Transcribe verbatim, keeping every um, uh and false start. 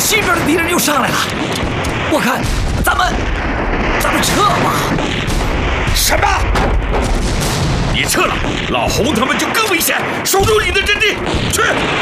西边的敌人又上来了，我看咱们咱们撤吧。 什么？你撤了，老洪他们就更危险，守住你的阵地，去！